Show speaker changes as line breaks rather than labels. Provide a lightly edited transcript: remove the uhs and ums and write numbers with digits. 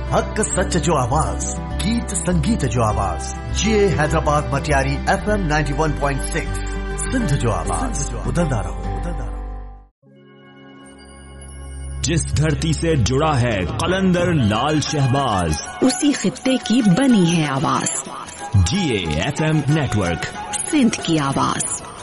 हक सच जो आवाज, गीत संगीत जो आवाज, ये हैदराबाद मटियारी FM 91.6 सिंध जो आवाज, उदंदा रहो।
जिस धरती से जुड़ा है कलंदर लाल शहबाज,
उसी खित्ते की बनी है आवाज।
GA FM नेटवर्क,
सिंध की आवाज।